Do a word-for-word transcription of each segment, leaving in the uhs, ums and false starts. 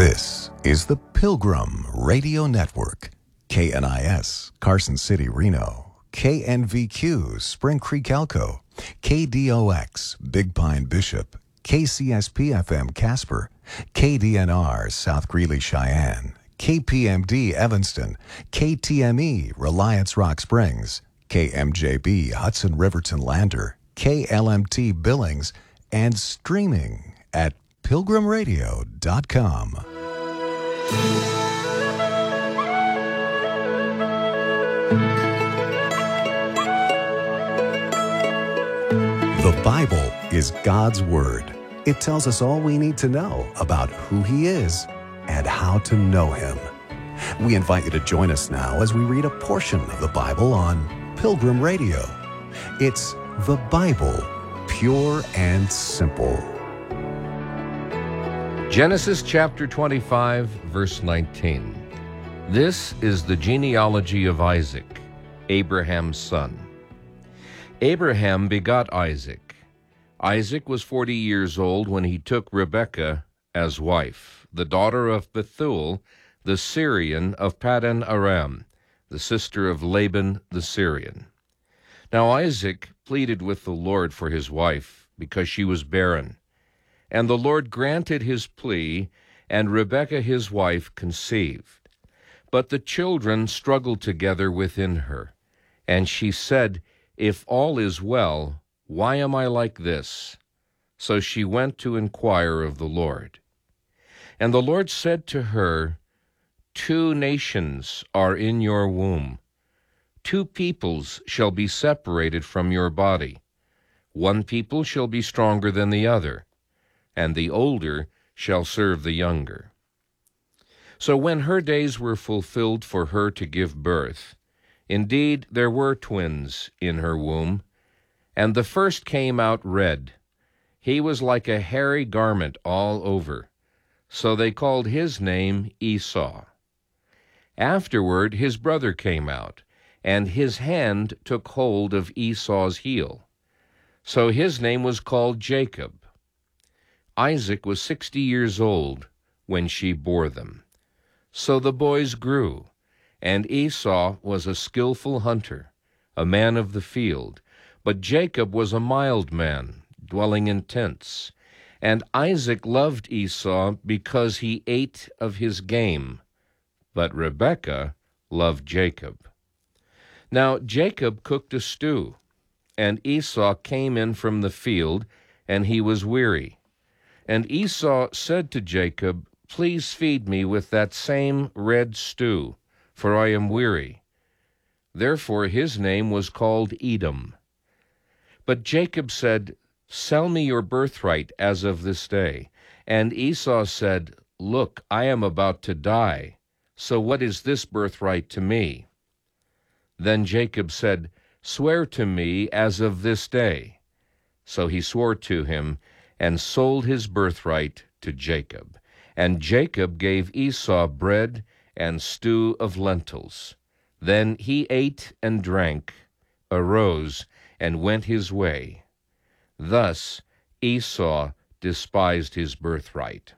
This is the Pilgrim Radio Network. K N I S, Carson City, Reno. K N V Q, Spring Creek, Elko. K D O X, Big Pine, Bishop. K C S P F M, Casper. K D N R, South Greeley, Cheyenne. K P M D, Evanston. K T M E, Reliance Rock Springs. K M J B, Hudson Riverton Lander. K L M T, Billings. And streaming at pilgrim radio dot com. The Bible is God's Word. It tells us all we need to know about who He is and how to know Him. We invite you to join us now as we read a portion of the Bible on Pilgrim Radio. It's the Bible, pure and simple. Genesis chapter twenty-five, verse nineteen. This is the genealogy of Isaac, Abraham's son. Abraham begot Isaac. Isaac was forty years old when he took Rebekah as wife, the daughter of Bethuel, the Syrian of Paddan Aram, the sister of Laban the Syrian. Now Isaac pleaded with the Lord for his wife, because she was barren. And the Lord granted his plea, and Rebekah his wife conceived. But the children struggled together within her. And she said, "If all is well, why am I like this?" So she went to inquire of the Lord. And the Lord said to her, "Two nations are in your womb. Two peoples shall be separated from your body. One people shall be stronger than the other, and the older shall serve the younger." So when her days were fulfilled for her to give birth, indeed there were twins in her womb, and the first came out red. He was like a hairy garment all over, so they called his name Esau. Afterward his brother came out, and his hand took hold of Esau's heel. So his name was called Jacob. Isaac was sixty years old when she bore them. So the boys grew, and Esau was a skillful hunter, a man of the field, but Jacob was a mild man, dwelling in tents. And Isaac loved Esau because he ate of his game, but Rebekah loved Jacob. Now Jacob cooked a stew, and Esau came in from the field, and he was weary. And Esau said to Jacob, "Please feed me with that same red stew, for I am weary." Therefore his name was called Edom. But Jacob said, "Sell me your birthright as of this day." And Esau said, "Look, I am about to die, so what is this birthright to me?" Then Jacob said, "Swear to me as of this day." So he swore to him, and sold his birthright to Jacob. And Jacob gave Esau bread and stew of lentils. Then he ate and drank, arose, and went his way. Thus Esau despised his birthright.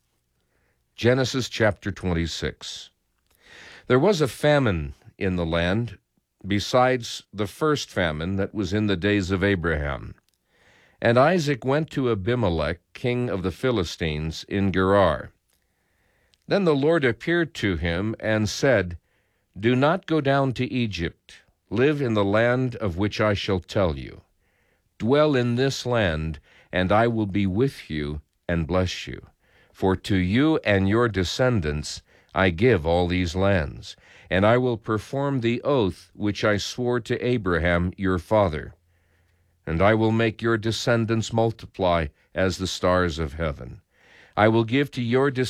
Genesis chapter twenty-six. There was a famine in the land, besides the first famine that was in the days of Abraham. And Isaac went to Abimelech, king of the Philistines, in Gerar. Then the Lord appeared to him and said, "Do not go down to Egypt. Live in the land of which I shall tell you. Dwell in this land, and I will be with you and bless you. For to you and your descendants I give all these lands, and I will perform the oath which I swore to Abraham your father. And I will make your descendants multiply as the stars of heaven. I will give to your descendants